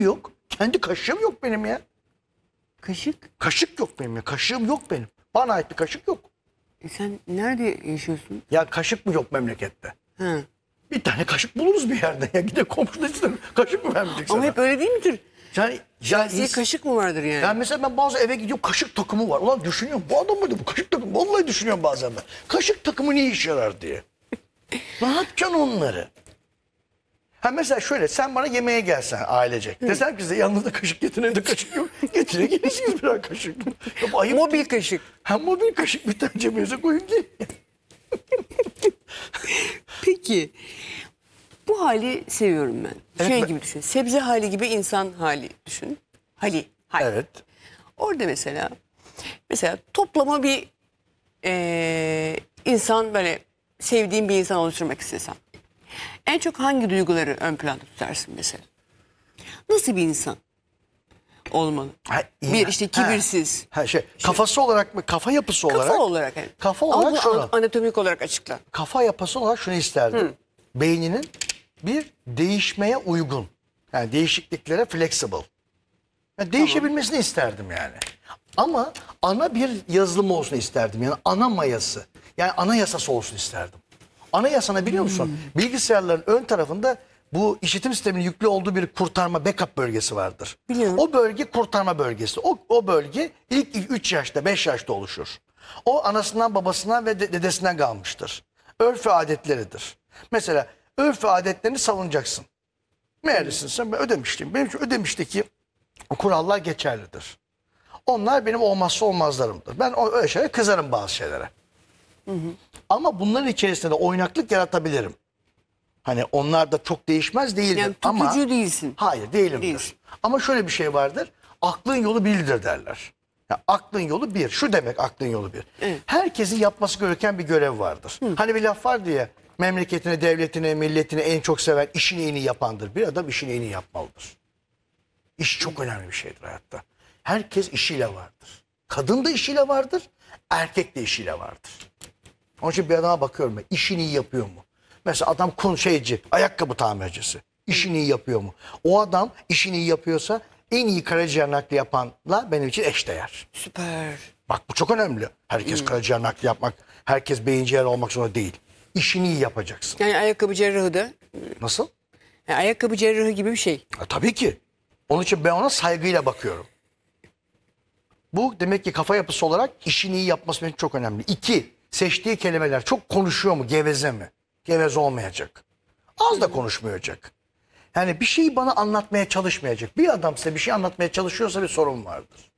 yok. Kendi kaşığım yok benim ya. Kaşık? Kaşık yok benim ya. Kaşığım yok benim. Bana ait bir kaşık yok. Sen nerede yaşıyorsun? Ya kaşık mı yok memlekette? Ha. Bir tane kaşık buluruz bir yerde. Ya gide komşuna istedim. Kaşık mı vermeyecek sana? Ama hep öyle değil midir? Yani, Şahsi kaşık mı vardır yani? Yani mesela ben bazı eve gidiyorum, kaşık takımı var. Ulan düşünüyorum, bu adam mıydı bu kaşık takımı? Vallahi düşünüyorum bazen ben. Kaşık takımı ne işe yarar diye. Ne yapacaksın onları? Ha mesela şöyle, sen bana yemeğe gelsen ailecek. Desem ki size yanınızda kaşık getirin, evde kaşık yok. Getire gelirsiniz birer kaşık. Ya bu ayıp Mobil değil. kaşık. Ha mobil kaşık, bir tane cebinize koyun ki. Peki bu hali seviyorum ben. Evet, Gibi düşün. Sebze hali gibi insan hali düşün. Hal. Evet. Orada mesela toplama bir insan, böyle sevdiğim bir insan oluşturmak istesem. En çok hangi duyguları ön planda tutarsın mesela? Nasıl bir insan olmalı? Ha, Bir işte kibirsiz. Kafası olarak mı? Kafa yapısı olarak. Kafa olarak. Yani. Kafa Ama olarak bunu şunu. anatomik olarak açıkla. Kafa yapısı olarak şunu isterdim. Beyninin bir değişmeye uygun. Yani değişikliklere flexible. Yani değişebilmesini isterdim yani. Ama ana bir yazılım olsun isterdim. Yani ana mayası. Yani anayasası olsun isterdim. Anayasana biliyor musun? Bilgisayarların ön tarafında bu işitim sisteminin yüklü olduğu bir kurtarma backup bölgesi vardır. Biliyorum. O bölge kurtarma bölgesi. O bölge ilk 3 yaşta 5 yaşta oluşur. O anasından babasından ve dedesinden kalmıştır. Örf ve adetleridir. Mesela örf ve adetlerini savunacaksın. Meğerlisin sen, ben Ödemişliyim. Benim için Ödemiş'teki kurallar geçerlidir. Onlar benim olmazsa olmazlarımdır. Ben öyle şeylere kızarım, bazı şeylere. Ama bunların içerisinde de oynaklık yaratabilirim. Hani onlar da çok değişmez değildir. Yani ama tutucu değilsin. Hayır değilimdir. Değilsin. Ama şöyle bir şey vardır. Aklın yolu birdir derler. Ya aklın yolu bir. Şu demek aklın yolu bir. Evet. Herkesin yapması gereken bir görev vardır. Hani bir laf var diye, memleketini, devletini, milletini en çok seven işini en iyi yapandır. Bir adam işini en iyi yapmalıdır. İş çok önemli bir şeydir hayatta. Herkes işiyle vardır. Kadın da işiyle vardır, erkek de işiyle vardır. Onun için bir adama bakıyorum ben, işini iyi yapıyor mu? Mesela adam ayakkabı tamircisi. İşini iyi yapıyor mu? O adam işini iyi yapıyorsa en iyi karaciğer nakli yapanla benim için eşdeğer. Süper. Bak bu çok önemli. Herkes karaciğer nakli yapmak, herkes beyin ciğer olmak zorunda değil. İşini iyi yapacaksın. Yani ayakkabı cerrahı da, Nasıl? yani ayakkabı cerrahı gibi bir şey. Tabii ki. Onun için ben ona saygıyla bakıyorum. Bu demek ki kafa yapısı olarak işini iyi yapması benim çok önemli. 2, seçtiği kelimeler çok konuşuyor mu, geveze mi? Geveze olmayacak. Az da konuşmayacak. Yani bir şeyi bana anlatmaya çalışmayacak. Bir adam size bir şey anlatmaya çalışıyorsa bir sorun vardır.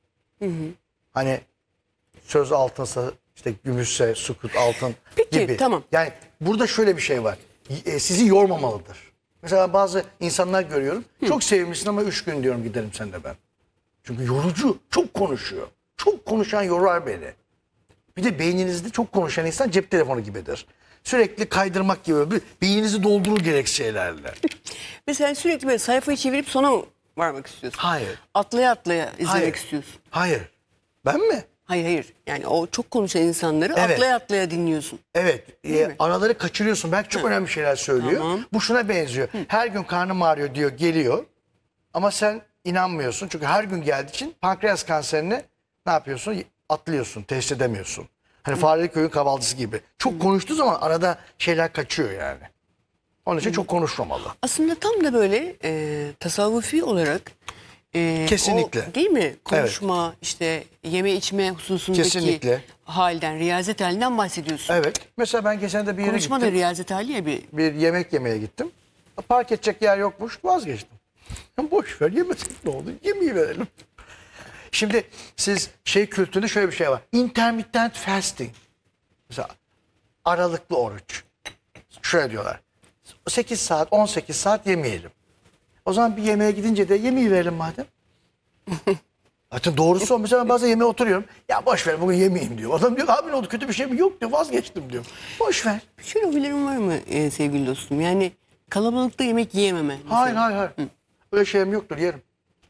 Hani söz altınsa işte gümüşse sükut altın Peki, gibi. tamam. Yani burada şöyle bir şey var. Sizi yormamalıdır. Mesela bazı insanlar görüyorum. Çok sevimlisin ama 3 gün diyorum giderim seninle ben. Çünkü yorucu. Çok konuşuyor. Çok konuşan yorar beni. Bir de beyninizde çok konuşan insan cep telefonu gibidir. Sürekli kaydırmak gibi. Beyninizi doldurur gereksiz şeylerle. Mesela sürekli böyle sayfayı çevirip sona mı varmak istiyorsun? Hayır. Atlaya atlaya izlemek Hayır. istiyorsun. Hayır. Ben mi? Hayır. Yani o çok konuşan insanları Evet. atlaya atlaya dinliyorsun. Evet. mi? Araları kaçırıyorsun. Belki çok önemli şeyler söylüyor. Tamam. Bu şuna benziyor. Her gün karnım ağrıyor diyor, geliyor. Ama sen inanmıyorsun. Çünkü her gün geldiği için pankreas kanserini ne yapıyorsun? Atlıyorsun, teşhis edemiyorsun. Hani Fareli Köy'ün kahvaltısı gibi. Çok konuştuğu zaman arada şeyler kaçıyor yani. Onun için çok konuşmamalı. Aslında tam da böyle tasavvufi olarak Kesinlikle. değil mi? Konuşma, işte yeme içme hususundaki Kesinlikle. halden, riyazet halinden bahsediyorsun. Evet. Mesela ben geçen de bir yere Konuşma da gittim. riyazet hali ya bir. Bir yemek yemeye gittim. Park edecek yer yokmuş. Vazgeçtim. Boş ver, yemesek ne olur? Yemeği verelim. Şimdi siz kültüründe şöyle bir şey var. Intermittent fasting. Mesela aralıklı oruç. Şöyle diyorlar. 8 saat, 18 saat yemeyelim. O zaman bir yemeğe gidince de yemeği verelim madem. Zaten doğrusu o. Mesela ben bazen yemeğe oturuyorum. Ya boş ver, bugün yemeyeyim diyor. Adam diyor abi ne oldu, kötü bir şey mi? Yok diyor, vazgeçtim diyor. Boş ver. Şöyle huyların var mı sevgili dostum? Yani kalabalıkta yemek yiyememe. Hayır hayır hayır. Öyle şeyim yoktur, yerim.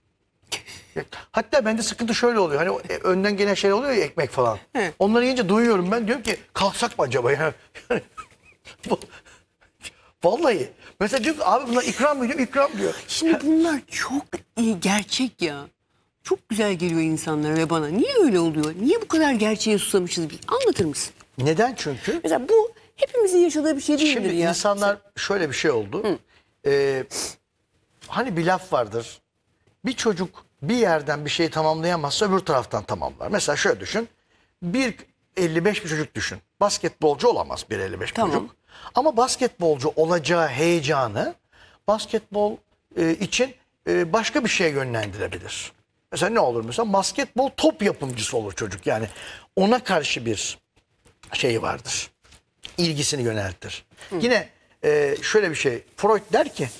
Hatta bende sıkıntı şöyle oluyor. Hani önden gelen şey oluyor ya, ekmek falan. He. Onları yiyince duyuyorum ben, diyorum ki kalksak mı acaba ya? Vallahi. Mesela diyor ki abi bunlar ikram mı diyor? İkram diyor. Şimdi bunlar çok iyi, gerçek ya. Çok güzel geliyor insanlara ve bana. Niye öyle oluyor? Niye bu kadar gerçeğe susamışız biz? Anlatır mısın? Neden çünkü? Mesela bu hepimizin yaşadığı bir şey değildir Şimdi ya. insanlar şöyle bir şey oldu. Hani bir laf vardır. Bir çocuk bir yerden bir şeyi tamamlayamazsa öbür taraftan tamamlar. Mesela şöyle düşün. 1.55 bir çocuk düşün. Basketbolcu olamaz 1.55 bir Tamam. çocuk. Ama basketbolcu olacağı heyecanı basketbol için başka bir şeye yönlendirebilir. Mesela ne olur mesela basketbol top yapımcısı olur çocuk. Yani ona karşı bir şey vardır. İlgisini yöneltir. Yine şöyle bir şey. Freud der ki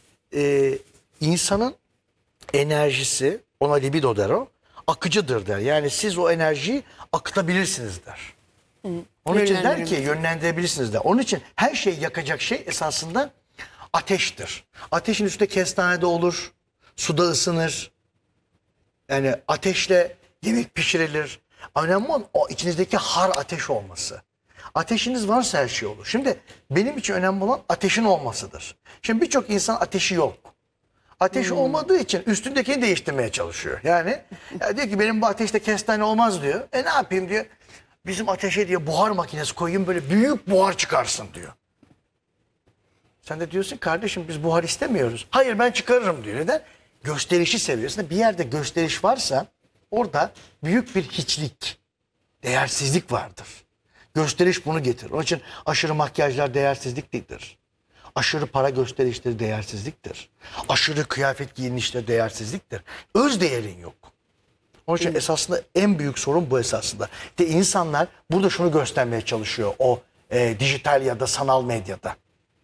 insanın enerjisi, ona libido der o, akıcıdır der. Yani siz o enerjiyi akıtabilirsiniz der. Onun için der ki yönlendirebilirsiniz der. Onun için her şeyi yakacak şey esasında ateştir. Ateşin üstünde kestane de olur, suda ısınır. Yani ateşle yemek pişirilir. Önemli olan o içinizdeki har ateş olması. Ateşiniz varsa her şey olur. Şimdi benim için önemli olan ateşin olmasıdır. Şimdi birçok insan ateşi yok. Ateş olmadığı için üstündekini değiştirmeye çalışıyor. Yani ya diyor ki benim bu ateşte kestane olmaz diyor. Ne yapayım diyor. Bizim ateşe diyor buhar makinesi koyayım böyle büyük buhar çıkarsın diyor. Sen de diyorsun kardeşim biz buhar istemiyoruz. Hayır ben çıkarırım diyor. Neden? Gösterişi seviyorsun. Bir yerde gösteriş varsa orada büyük bir hiçlik, değersizlik vardır. Gösteriş bunu getirir. Onun için aşırı makyajlar değersizliktir. Aşırı para gösterişleri değersizliktir. Aşırı kıyafet giyinişleri değersizliktir. Öz değerin yok. Onun için esasında en büyük sorun bu esasında. De insanlar burada şunu göstermeye çalışıyor o dijital ya da sanal medyada.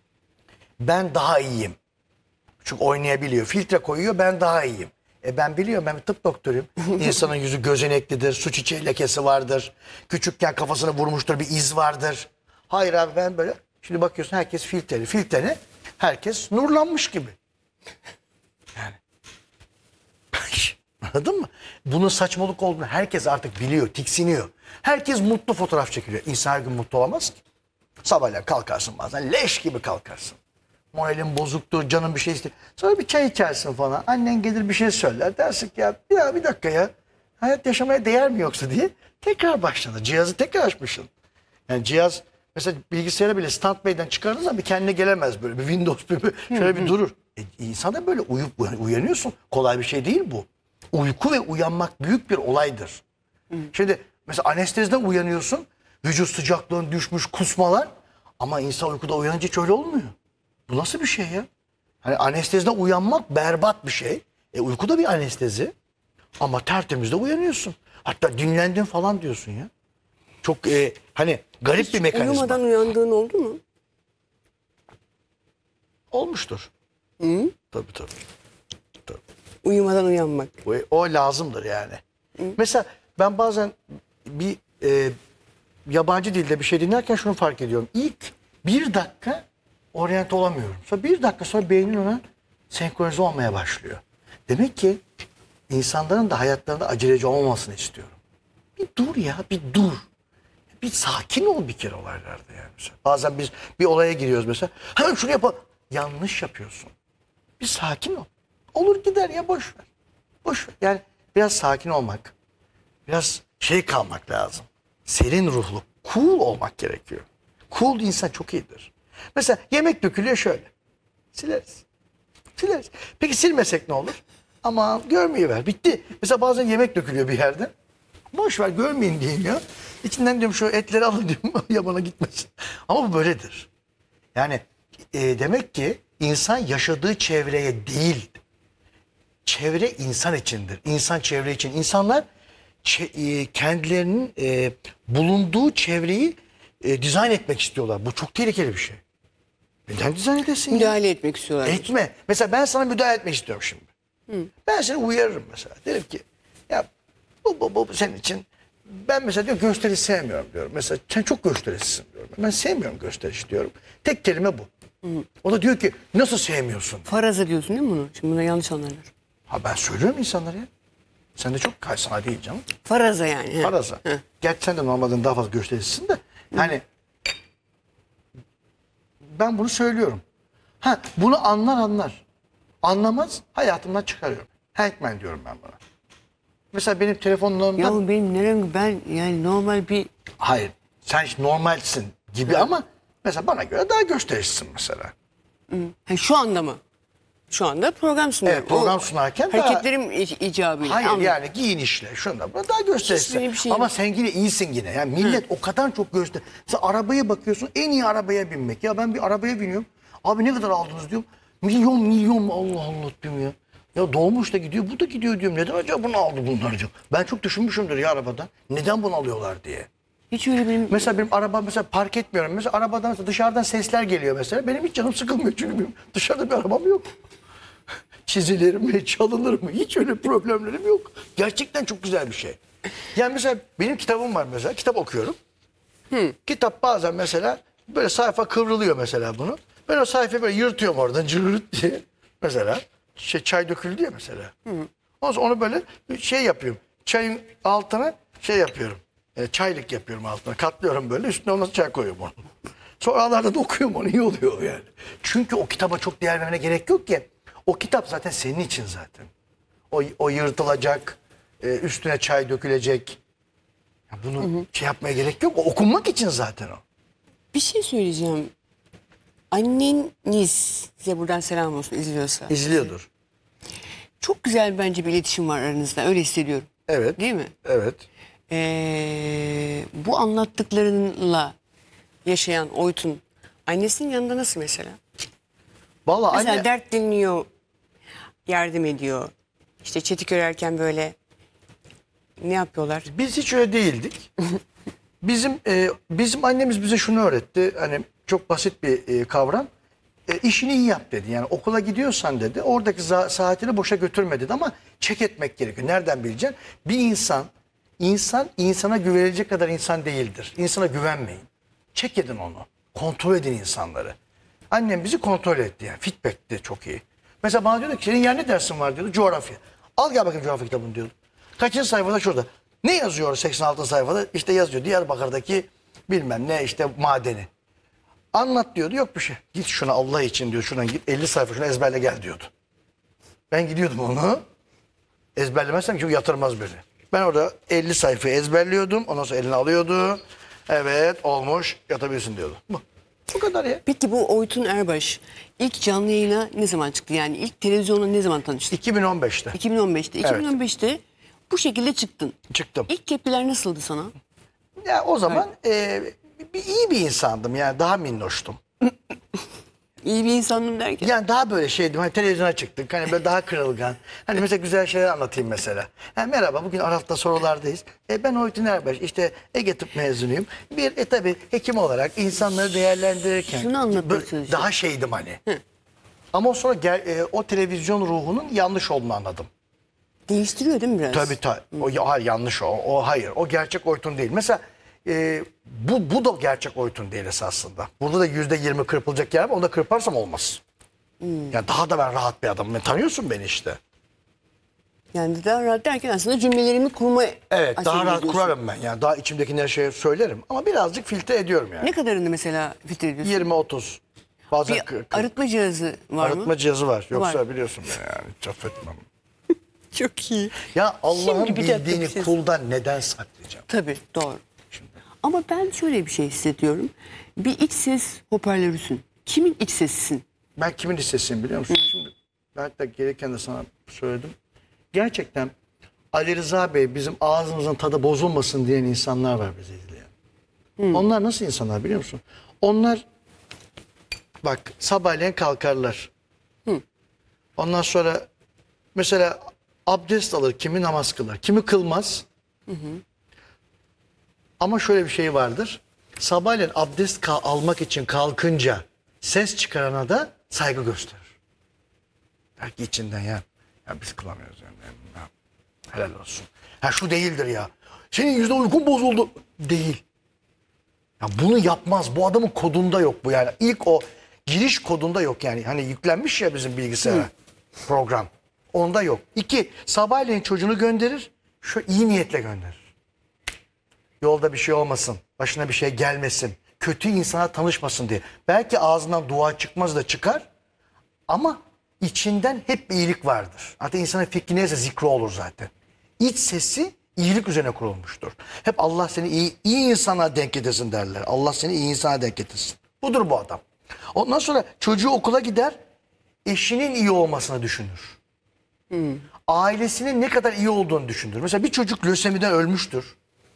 Ben daha iyiyim. Çünkü oynayabiliyor. Filtre koyuyor ben daha iyiyim. Ben biliyorum ben bir tıp doktoruyum. İnsanın yüzü gözeneklidir. Su çiçeği lekesi vardır. Küçükken kafasını vurmuştur bir iz vardır. Hayır abi ben böyle. Şimdi bakıyorsun herkes filtreli. Filtreli herkes nurlanmış gibi. Yani. Anladın mı? Bunun saçmalık olduğunu herkes artık biliyor, tiksiniyor. Herkes mutlu fotoğraf çekiliyor. İnsan her gün mutlu olamaz ki. Sabahleyin kalkarsın bazen leş gibi kalkarsın. Moralin bozuktur, canın bir şey istiyor. Sonra bir çay içersin falan. Annen gelir bir şey söyler. Dersin ki ya bir dakika ya. Hayat yaşamaya değer mi yoksa diye. Tekrar başlanır. Cihazı tekrar açmışsın. Yani cihaz mesela bilgisayara bile standby'den çıkardığın zaman bir kendine gelemez böyle. Bir Windows şöyle bir durur. İnsan da böyle uyanıyorsun. Kolay bir şey değil bu. Uyku ve uyanmak büyük bir olaydır. Şimdi mesela anesteziden uyanıyorsun. Vücut sıcaklığın düşmüş kusmalar. Ama insan uykuda uyanınca hiç öyle olmuyor. Bu nasıl bir şey ya? Hani anestezide uyanmak berbat bir şey. Uyku da bir anestezi. Ama tertemiz de uyanıyorsun. Hatta dinlendin falan diyorsun ya. Çok hani garip bir mekanizma. Uyumadan uyandığın oldu mu? Olmuştur. Hı? Tabii. Uyumadan uyanmak. O lazımdır yani. Mesela ben bazen bir yabancı dilde bir şey dinlerken şunu fark ediyorum. İlk bir dakika oryante olamıyorum. Sonra bir dakika sonra beynin ona senkronize olmaya başlıyor. Demek ki insanların da hayatlarında aceleci olmamasını istiyorum. Bir dur ya, bir dur. Bir sakin ol bir kere olaylarda yani. Mesela. Bazen biz bir olaya giriyoruz mesela. Hemen şunu yapalım. Yanlış yapıyorsun. Bir sakin ol. Olur gider ya boş ver. Boş ver. Yani biraz sakin olmak. Biraz kalmak lazım. Serin ruhlu, cool olmak gerekiyor. Cool insan çok iyidir. Mesela yemek dökülüyor şöyle. Sileriz. Peki silmesek ne olur? Aman görmeyiver. Bitti. Mesela bazen yemek dökülüyor bir yerde. Boş ver görmeyin diyeyim ya. İçinden diyorum şu etleri alın diyorum yabana gitmesin. Ama bu böyledir. Yani demek ki insan yaşadığı çevreye değil, çevre insan içindir. İnsan çevre için. İnsanlar kendilerinin bulunduğu çevreyi dizayn etmek istiyorlar. Bu çok tehlikeli bir şey. Neden dizayn edesin ya? Müdahale etmek istiyorlar. Etme. Mesela ben sana müdahale etmek istiyorum şimdi. Ben seni uyarırım mesela. Derim ki ya bu senin için ben mesela diyor gösteriş sevmiyorum diyorum. Mesela sen çok gösterişsin diyorum. Ben sevmiyorum gösteriş diyorum. Tek kelime bu. O da diyor ki nasıl sevmiyorsun? Faraza diyorsun değil mi bunu? Şimdi bunu yanlış anlarlar. Ha ben söylüyorum insanlara ya. Sen de çok sana değil canım. Faraza yani. Faraza. Gerçi sen de normalden daha fazla gösterişsin de. Yani ben bunu söylüyorum. Bunu anlar. Anlamaz, hayatımdan çıkarıyorum. Hankman diyorum ben buna. Mesela benim telefonlarımda... Ya benim nerem ben yani normal bir... Hayır, sen işte normalsin gibi ama mesela bana göre daha gösterişlisin mesela. Ha, şu anda mı? Şu anda program sunuyorum. Evet, program sunarken daha... Hareketlerim icabıyla. Hayır Anladım. yani giyinişle şunda buna daha gösterişli. Hiçbir şey Ama yok. sen yine iyisin yine. Yani millet o kadar çok göster. Sen arabaya bakıyorsun, en iyi arabaya binmek. Ya ben bir arabaya biniyorum. Abi ne kadar aldınız diyorum. Milyon Allah Allah diyorum ya. Ya Doğmuş da gidiyor, bu da gidiyor diyorum. Neden acaba bunu aldı bunlar diyor. Ben çok düşünmüşümdür ya arabada. Neden bunu alıyorlar diye. Hiç öyle benim... Mesela benim araba mesela park etmiyorum. Mesela arabadan mesela dışarıdan sesler geliyor mesela. Benim hiç canım sıkılmıyor çünkü benim dışarıda bir arabam yok. Çizilir mi, çalınır mı? Hiç öyle problemlerim yok. Gerçekten çok güzel bir şey. Yani mesela benim kitabım var mesela. Kitap okuyorum. Kitap bazen mesela böyle sayfa kıvrılıyor mesela bunu. Ben o sayfayı böyle yırtıyorum oradan cırt diye. Mesela çay döküldü ya mesela. Ondan sonra onu böyle şey yapıyorum. Çayın altına şey yapıyorum. Çaylık yapıyorum altına. Katlıyorum böyle. Üstüne ondan çay koyuyorum onu. Sonra aralarda da okuyorum onu. İyi oluyor yani. Çünkü o kitaba çok değer vermene gerek yok ki. O kitap zaten senin için zaten. O yırtılacak. Üstüne çay dökülecek. Ya bunu şey yapmaya gerek yok. O okunmak için zaten o. Bir şey söyleyeceğim. Anneniz size buradan selam olsun izliyorsa. İzliyordur. Çok güzel bence bir iletişim var aranızda. Öyle hissediyorum. Evet. Değil mi? Evet. Bu anlattıklarınla yaşayan Oytun annesinin yanında nasıl mesela? Vallahi Mesela anne... dert dinliyor, yardım ediyor. İşte çetik örerken böyle ne yapıyorlar? Biz hiç öyle değildik. Bizim annemiz bize şunu öğretti. Hani çok basit bir kavram. İşini iyi yap dedi. Yani okula gidiyorsan dedi. Oradaki saatini boşa götürme dedi ama çek etmek gerekiyor. Nereden bileceksin? Bir insan insana güvenilecek kadar insan değildir. İnsana güvenmeyin. Çek edin onu. Kontrol edin insanları. Annem bizi kontrol etti yani. Feedback de çok iyi. Mesela bana diyordu ki senin yer ne dersin var diyordu. Coğrafya. Al gel bakayım coğrafya kitabını diyordu. Kaçıncı sayfada şurada. Ne yazıyor 86 sayfada? İşte yazıyor Diyarbakır'daki bilmem ne işte madeni. Anlat diyordu. Yok bir şey. Git şuna Allah için diyor. Şuradan git 50 sayfa şunu ezberle gel diyordu. Ben gidiyordum onu. Ezberlemezsem çünkü yatırmaz beni. Ben orada 50 sayfayı ezberliyordum. Ondan sonra eline alıyordu. Evet olmuş yatabilirsin diyordu. Bu kadar ya. Peki bu Oytun Erbaş ilk canlı yayına ne zaman çıktı? Yani ilk televizyonla ne zaman tanıştın? 2015'te 2015'te. Evet. 2015'te bu şekilde çıktın. çıktım. İlk tepkiler nasıldı sana? Ya o zaman iyi bir insandım yani daha minnoştum. İyi bir insandım derken. Yani daha böyle şeydim hani televizyona çıktık hani böyle daha kırılgan. Hani mesela güzel şeyler anlatayım mesela. Merhaba bugün Araf'ta sorulardayız. Ben Oytun Erbaş işte Ege Tıp mezunuyum. Tabii hekim olarak insanları değerlendirirken Şunu anlatmaya çalışıyorum. daha şeydim hani. Ama sonra o televizyon ruhunun yanlış olduğunu anladım. Değiştiriyor değil mi biraz? Tabii. Hayır, yanlış o. O hayır. O gerçek Oytun değil. Mesela bu da gerçek Oytun değil esasında. Burada da %20 kırpılacak yer var. Onu da kırparsam olmaz. Yani daha da ben rahat bir adamım. Tanıyorsun beni işte. Yani daha rahat derken aslında cümlelerimi kurma Evet daha aşamasına rahat gidiyorsun. kurarım ben. Yani daha içimdeki her şeyi söylerim. Ama birazcık filtre ediyorum yani. Ne kadarını mesela filtre ediyorsun? 20-30. Bazen Bir 40. arıtma cihazı var mı? Arıtma cihazı var. Yoksa Var. biliyorsun beni yani. Hiç affetmem. Çok iyi. Ya Allah'ın Şimdi bir dakika, bildiğini bir şey- kuldan neden saklayacağım? Tabii doğru. Ama ben şöyle bir şey hissediyorum. Bir iç ses hoparlörüsün. Kimin iç sesisin? Ben kimin listesiyim biliyor musun? Şimdi ben hatta gereken de sana söyledim. Gerçekten Ali Rıza Bey bizim ağzımızın tadı bozulmasın diyen insanlar var bizi izleyen. Onlar nasıl insanlar biliyor musun? Onlar bak sabahleyin kalkarlar. Ondan sonra mesela abdest alır, kimi namaz kılar, kimi kılmaz. Ama şöyle bir şey vardır. Sabahleyin abdest almak için kalkınca ses çıkarana da saygı gösterir. Der ki içinden ya biz kılamıyoruz yani. Ya, helal olsun. Ha şu değildir ya. Senin yüzünden uykun bozuldu. Değil. Ya bunu yapmaz. Bu adamın kodunda yok bu yani. İlk o giriş kodunda yok yani. Hani yüklenmiş ya bizim bilgisayara program. Onda yok. 2. Sabahleyin çocuğunu gönderir. Şu iyi niyetle gönderir. Yolda bir şey olmasın. Başına bir şey gelmesin. Kötü insana tanışmasın diye. Belki ağzından dua çıkmaz da çıkar. Ama içinden hep bir iyilik vardır. Hatta insanın fikri neyse zikri olur zaten. İç sesi iyilik üzerine kurulmuştur. Hep Allah seni iyi insana denk getirsin derler. Allah seni iyi insana denk getirsin. Budur bu adam. Ondan sonra çocuğu okula gider, eşinin iyi olmasını düşünür. Ailesinin ne kadar iyi olduğunu düşünür. Mesela bir çocuk lösemiden ölmüştür.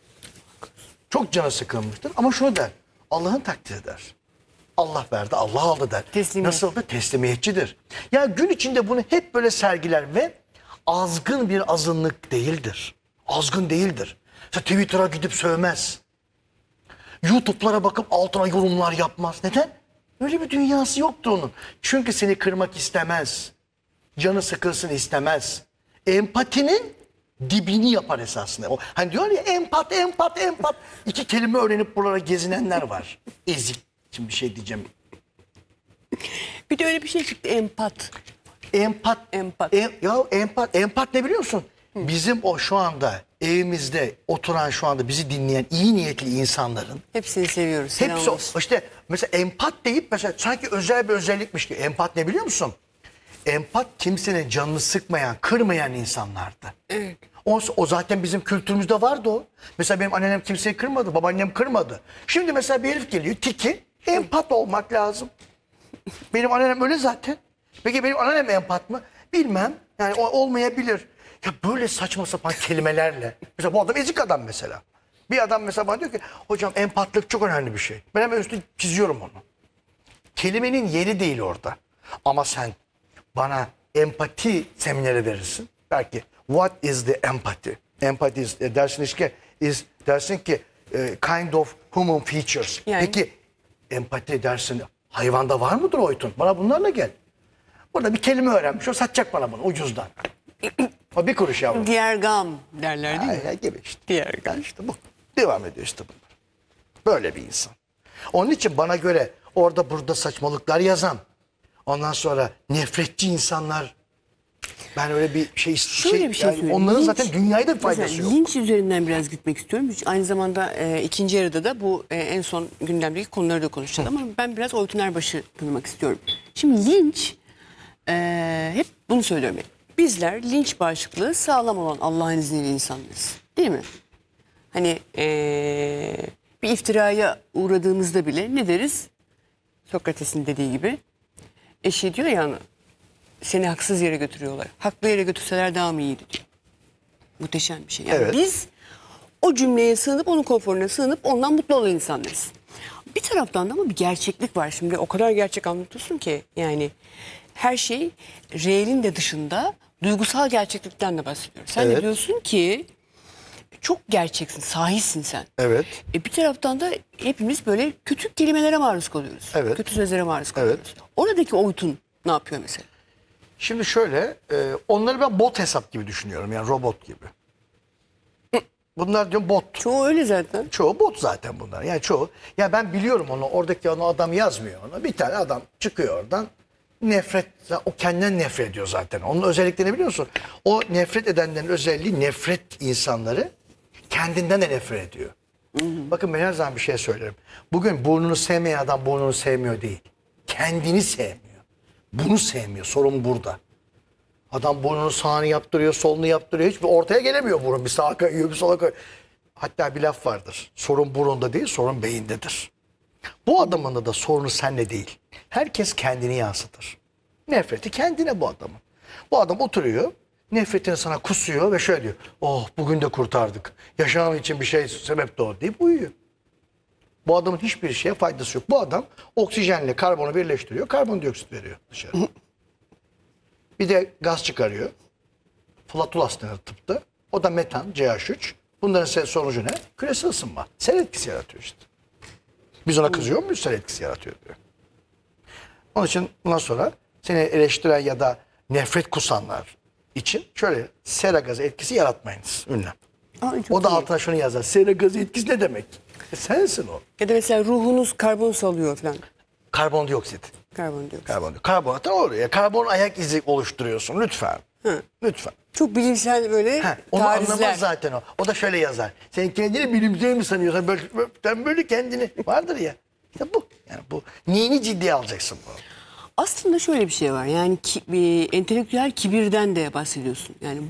Çok canı sıkılmıştır ama şunu der. Allah'ın takdiri der. Allah verdi, Allah aldı der. Teslimiyet. Nasıl da teslimiyetçidir. Ya gün içinde bunu hep böyle sergiler ve azgın bir azınlık değildir. Azgın değildir. Mesela Twitter'a gidip sövmez. YouTube'lara bakıp altına yorumlar yapmaz. Neden? Öyle bir dünyası yoktu onun. Çünkü seni kırmak istemez. Canı sıkılsın istemez. Empatinin dibini yapar esasında. O, hani diyor ya empat, empat, empat. 2 kelime öğrenip buralara gezinenler var. Ezik. Şimdi bir şey diyeceğim. Bir de öyle bir şey çıktı, empat. Empat. Empat. Ya empat. Empat ne biliyor musun? Bizim o şu anda evimizde oturan şu anda bizi dinleyen iyi niyetli insanların Hepsini seviyoruz. Selam hepsi olsun. işte mesela empat deyip mesela sanki özel bir özellikmiş gibi. Empat ne biliyor musun? Empat kimsenin canını sıkmayan, kırmayan insanlardı. Evet. O zaten bizim kültürümüzde vardı o. Mesela benim annem kimseyi kırmadı, babaannem kırmadı. Şimdi mesela bir herif geliyor, tiki, empat olmak lazım. Benim annem öyle zaten. Peki benim annem empat mı? Bilmem. Yani o olmayabilir. Ya böyle saçma sapan kelimelerle. Mesela bu adam ezik adam mesela. Bir adam mesela bana diyor ki hocam empatlık çok önemli bir şey. Ben hemen üstüne çiziyorum onu. Kelimenin yeri değil orada. Ama sen bana empati semineri verirsin. Belki what is the empathy? Empathy is, dersin ki kind of human features. Yani. Peki empati dersin hayvanda var mıdır o oytun? Bana bunlarla gel. Burada bir kelime öğrenmiş. O satacak bana bunu ucuzdan. O bir kuruş yavrum. Diğer gam derler değil mi? Ay, gibi işte. Diğer Yani işte bu. Devam ediyor işte bunlar. Böyle bir insan. Onun için bana göre orada burada saçmalıklar yazan, ondan sonra nefretçi insanlar, ben öyle bir Şöyle bir şey yani söyleyeyim. onların Linç- zaten dünyada bir faydası mesela yok. Linç üzerinden biraz gitmek istiyorum. Aynı zamanda ikinci yarıda da bu en son gündemdeki konuları da konuşacağız. Ama ben biraz Oytun Erbaş'ı tanımak istiyorum. Şimdi linç, hep bunu söylüyorum. Bizler linç bağışıklığı sağlam olan Allah'ın izniyle insanlarız. Değil mi? Hani bir iftiraya uğradığımızda bile ne deriz? Sokrates'in dediği gibi. Eşi diyor ya, seni haksız yere götürüyorlar. Haklı yere götürseler daha mı iyiydi diyor. Muhteşem bir şey. Yani Evet. biz o cümleye sığınıp, onun konforuna sığınıp ondan mutlu olan insanlarız. Bir taraftan da ama bir gerçeklik var. Şimdi o kadar gerçek anlatıyorsun ki yani her şey reelin de dışında duygusal gerçeklikten de bahsediyoruz. Sen de Evet. diyorsun ki çok gerçeksin, sahisin sen. Evet. Bir taraftan da hepimiz böyle kötü kelimelere maruz kalıyoruz. Evet. Kötü sözlere maruz kalıyoruz. Evet. Oradaki Oytun ne yapıyor mesela? Şimdi şöyle, onları ben bot hesap gibi düşünüyorum. Yani robot gibi. Bunlar diyor bot. Çoğu öyle zaten. Çoğu bot zaten bunlar. Yani çoğu. Ya ben biliyorum onu. Oradaki onu adam yazmıyor onu. Bir tane adam çıkıyor oradan. Nefret. O kendinden nefret ediyor zaten. Onun özelliklerini biliyor musun? O nefret edenlerin özelliği nefret insanları kendinden de nefret ediyor. Bakın ben her zaman bir şey söylerim. Bugün burnunu sevmeyen adam burnunu sevmiyor değil. Kendini sevmiyor. Bunu sevmiyor. Sorun burada. Adam burnunu sağını yaptırıyor, solunu yaptırıyor. Hiçbir ortaya gelemiyor burun. Bir sağa kayıyor, bir sola kayıyor. Hatta bir laf vardır. Sorun burunda değil, sorun beyindedir. Bu adamın da sorunu senle değil. Herkes kendini yansıtır. Nefreti kendine bu adamın. Bu adam oturuyor, nefretini sana kusuyor ve şöyle diyor. Oh bugün de kurtardık. Yaşamam için bir şey sebep de o deyip uyuyor. Bu adamın hiçbir şeye faydası yok. Bu adam oksijenle karbonu birleştiriyor, karbondioksit veriyor dışarı. Bir de gaz çıkarıyor. Flatulas denir tıpta. O da metan, CH3. Bunların sonucu ne? Küresel ısınma. Sel etkisi yaratıyor işte. Biz ona kızıyor muyuz? Sel etkisi yaratıyor diyor. Onun için bundan sonra seni eleştiren ya da nefret kusanlar için şöyle sera gazı etkisi yaratmayınız. Ünlem. Aa, çok O da iyi. altına şunu yazar. Sera gazı etkisi ne demek? Sensin o. Ya da mesela ruhunuz karbon salıyor falan. Karbondioksit. Karbondioksit. Karbonat oluyor. Karbon ayak izi oluşturuyorsun lütfen. Lütfen. Çok bilimsel böyle Onu tarifler. anlamaz zaten o. O da şöyle yazar. Sen kendini bilimsel mi sanıyorsun? Sen böyle kendini vardır ya. İşte bu. Yani bu. Neyini ciddiye alacaksın bu? Aslında şöyle bir şey var. Yani entelektüel kibirden de bahsediyorsun. Yani